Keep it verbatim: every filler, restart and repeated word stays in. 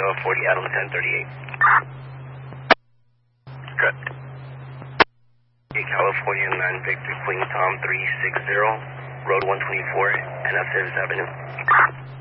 California, Adam ten thirty-eight. Correct. California, nine Victor, Queen Tom three six zero, Road one twenty-four, N F Service Avenue.